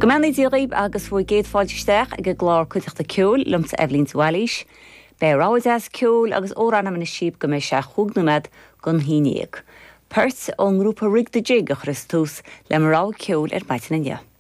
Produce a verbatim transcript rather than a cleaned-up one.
Gomanna díogaib agus bhui géad fáilteach ag glár cuiteachta ceol lumsa Evelyn Wallis, be ráideas ceol agus órana na síb go mé se chugnamad gon híníag. Perth ón grúpa rig de jig a chris tús le marrá ceol ar maitinaine.